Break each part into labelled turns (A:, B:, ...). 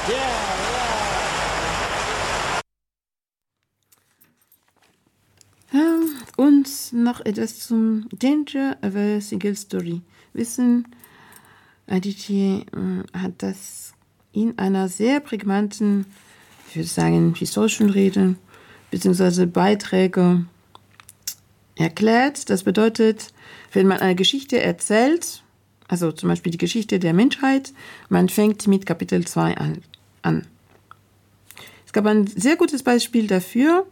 A: Und noch etwas zum Danger of a Single Story. Wissen, Aditya hat das in einer sehr prägnanten, ich würde sagen, historischen Rede bzw. Beiträge erklärt. Das bedeutet, wenn man eine Geschichte erzählt, also zum Beispiel die Geschichte der Menschheit, man fängt mit Kapitel 2 an. Es gab ein sehr gutes Beispiel dafür,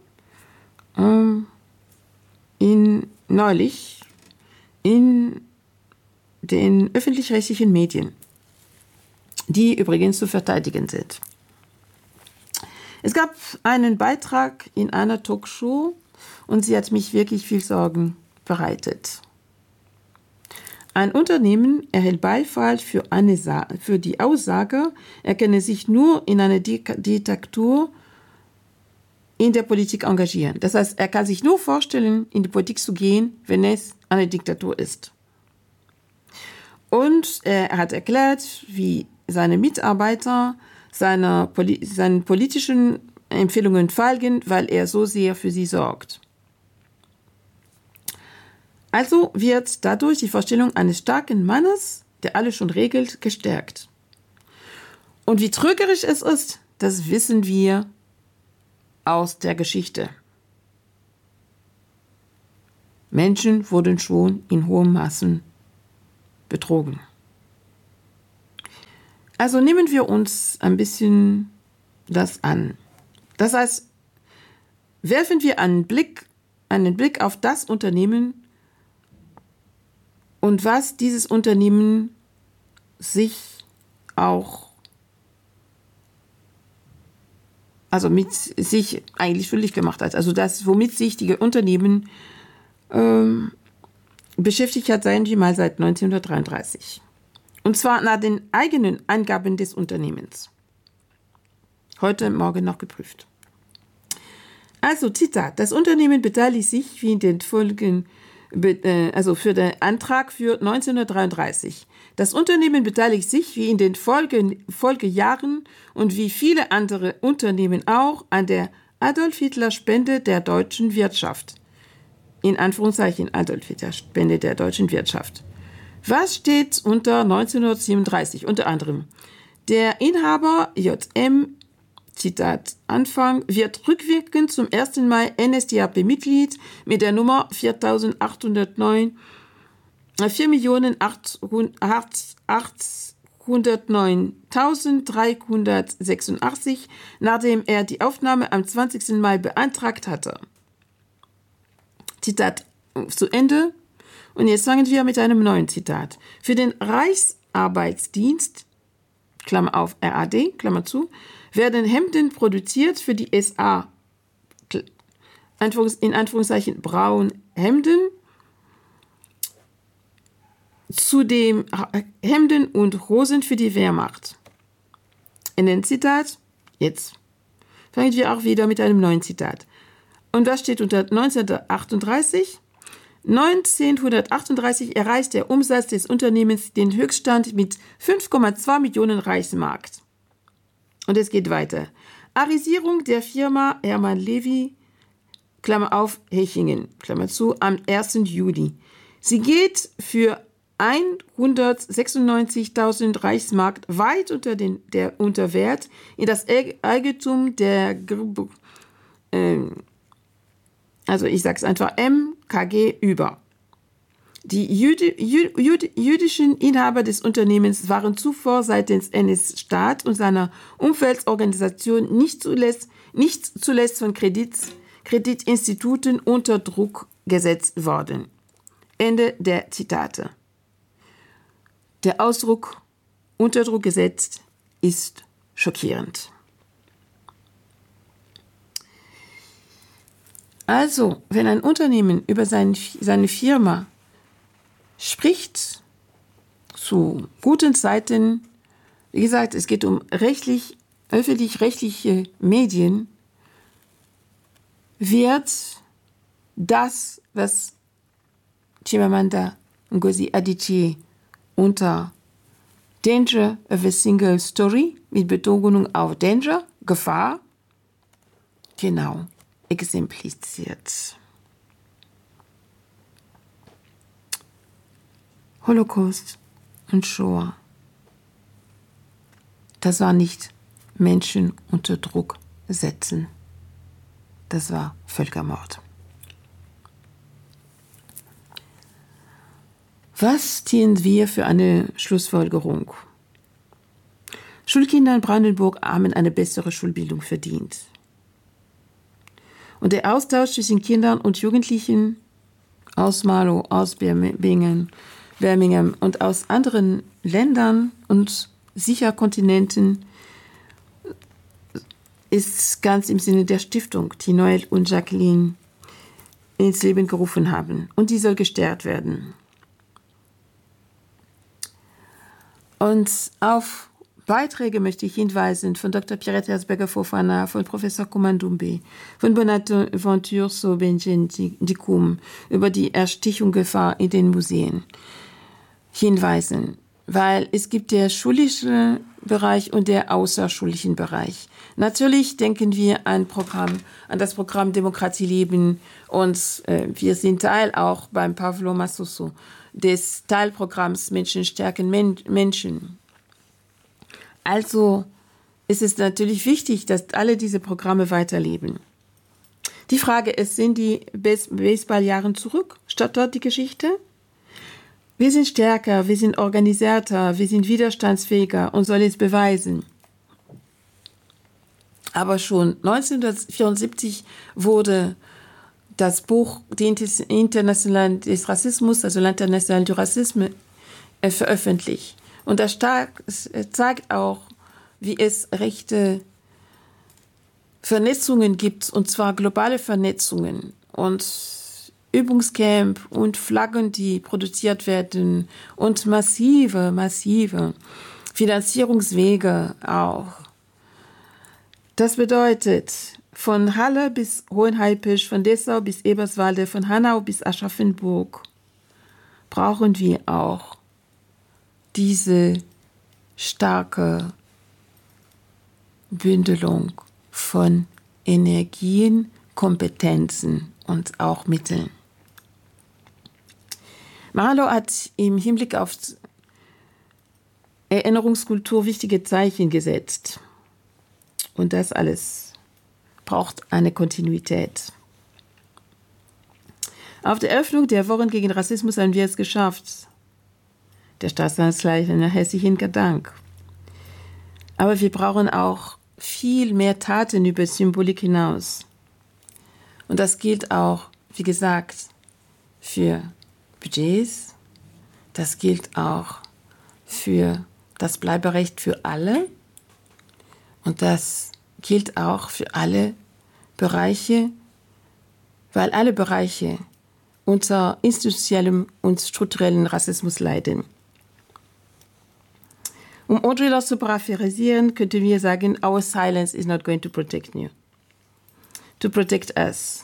A: neulich in den öffentlich-rechtlichen Medien, die übrigens zu verteidigen sind. Es gab einen Beitrag in einer Talkshow und sie hat mich wirklich viel Sorgen bereitet. Ein Unternehmen erhält Beifall für die Aussage, er könne sich nur in einer Diktatur in der Politik engagieren. Das heißt, er kann sich nur vorstellen, in die Politik zu gehen, wenn es eine Diktatur ist. Und er hat erklärt, wie seine Mitarbeiter seinen politischen Empfehlungen folgen, weil er so sehr für sie sorgt. Also wird dadurch die Vorstellung eines starken Mannes, der alles schon regelt, gestärkt. Und wie trügerisch es ist, das wissen wir aus der Geschichte. Menschen wurden schon in hohem Maßen betrogen. Also nehmen wir uns ein bisschen das an. Das heißt, werfen wir einen Blick auf das Unternehmen und was dieses Unternehmen sich auch, also mit sich eigentlich schuldig gemacht hat. Also das, womit sich die Unternehmen beschäftigt hat, seien wir mal seit 1933. Und zwar nach den eigenen Angaben des Unternehmens. Heute Morgen noch geprüft. Also Zitat, das Unternehmen beteiligt sich wie in den Folgen, also für den Antrag für 1933. Das Unternehmen beteiligt sich wie in den Folgejahren und wie viele andere Unternehmen auch an der Adolf-Hitler-Spende der deutschen Wirtschaft. In Anführungszeichen Adolf-Hitler-Spende der deutschen Wirtschaft. Was steht unter 1937? Unter anderem, der Inhaber JM, Zitat Anfang, wird rückwirkend zum 1. Mai NSDAP-Mitglied mit der Nummer 4809 4.809.386, nachdem er die Aufnahme am 20. Mai beantragt hatte. Zitat zu Ende. Und jetzt fangen wir mit einem neuen Zitat. Für den Reichsarbeitsdienst, Klammer auf RAD, Klammer zu, werden Hemden produziert für die SA, in Anführungszeichen braun Hemden, zudem Hemden und Hosen für die Wehrmacht. In den Zitat, jetzt fangen wir auch wieder mit einem neuen Zitat. Und das steht unter 1938. 1938 erreicht der Umsatz des Unternehmens den Höchststand mit 5,2 Millionen Reichsmark. Und es geht weiter. Arisierung der Firma Hermann Levy, Klammer auf, Hechingen, Klammer zu, am 1. Juli. Sie geht für 196.000 Reichsmark weit unter Wert in das Eigentum der also ich sage es einfach MKG über. Die jüdischen Inhaber des Unternehmens waren zuvor seitens NS-Staat und seiner Umweltorganisation nicht zuletzt von Kreditinstituten unter Druck gesetzt worden. Ende der Zitate. Der Ausdruck unter Druck gesetzt ist schockierend. Also, wenn ein Unternehmen über seine Firma spricht, zu guten Zeiten, wie gesagt, es geht um öffentlich-rechtliche Medien, wird das, was Chimamanda Ngozi Adichie unter Danger of a Single Story mit Betonung auf Danger, Gefahr, genau, exemplifiziert. Holocaust und Shoah. Das war nicht Menschen unter Druck setzen. Das war Völkermord. Was ziehen wir für eine Schlussfolgerung? Schulkinder in Brandenburg haben eine bessere Schulbildung verdient. Und der Austausch zwischen Kindern und Jugendlichen aus Marlow, aus Birmingham und aus anderen Ländern und sicher Kontinenten ist ganz im Sinne der Stiftung, die Noel und Jacqueline ins Leben gerufen haben. Und die soll gestärkt werden. Und auf Beiträge möchte ich hinweisen von Dr. Pierrette Herzberger-Fofana, von Professor Komandumbe, von Bonaventure Sobenjen-Dikum über die Erstichungsgefahr in den Museen hinweisen, weil es gibt der schulische Bereich und der außerschulichen Bereich. Natürlich denken wir an das Programm Demokratie leben und wir sind Teil auch beim Pavlo Massoso des Teilprogramms Menschen stärken Menschen. Also ist es natürlich wichtig, dass alle diese Programme weiterleben. Die Frage ist, sind die Baseballjahren zurück? Stottert die Geschichte? Wir sind stärker, wir sind organisierter, wir sind widerstandsfähiger und sollen es beweisen. Aber schon 1974 wurde das Buch International des Rassismus, also l'International du Racisme, veröffentlicht. Und das zeigt auch, wie es rechte Vernetzungen gibt, und zwar globale Vernetzungen und Übungscamp und Flaggen, die produziert werden und massive Finanzierungswege auch. Das bedeutet, von Halle bis Hohenhaipel, von Dessau bis Eberswalde, von Hanau bis Aschaffenburg brauchen wir auch diese starke Bündelung von Energien, Kompetenzen und auch Mitteln. Marlow hat im Hinblick auf Erinnerungskultur wichtige Zeichen gesetzt. Und das alles braucht eine Kontinuität. Auf der Eröffnung der Wochen gegen Rassismus haben wir es geschafft. Der Staatskanzlei herzlichen Dank. Aber wir brauchen auch viel mehr Taten über Symbolik hinaus. Und das gilt auch, wie gesagt, für Budgets. Das gilt auch für das Bleiberecht für alle. Und das gilt auch für alle Bereiche, weil alle Bereiche unter institutionellem und strukturellem Rassismus leiden. Um Audre Lorde zu paraphrasieren, könnten wir sagen, our silence is not going to protect you. To protect us.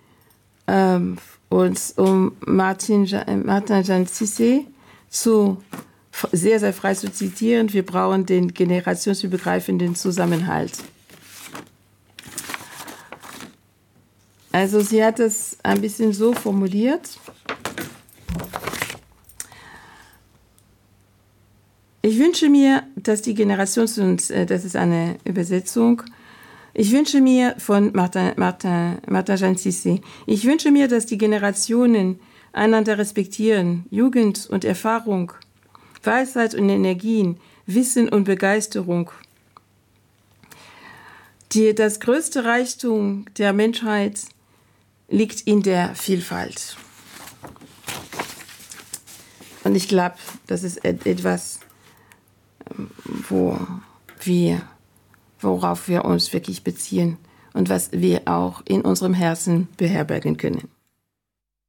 A: Und um Martin Jean Cissé sehr, sehr frei zu zitieren, wir brauchen den generationsübergreifenden Zusammenhalt. Also sie hat es ein bisschen so formuliert. Ich wünsche mir, dass die das ist eine Übersetzung, ich wünsche mir von Martin Jean Cissé, ich wünsche mir, dass die Generationen einander respektieren, Jugend und Erfahrung, Weisheit und Energien, Wissen und Begeisterung. Das größte Reichtum der Menschheit liegt in der Vielfalt. Und ich glaube, das ist etwas, worauf wir uns wirklich beziehen und was wir auch in unserem Herzen beherbergen können.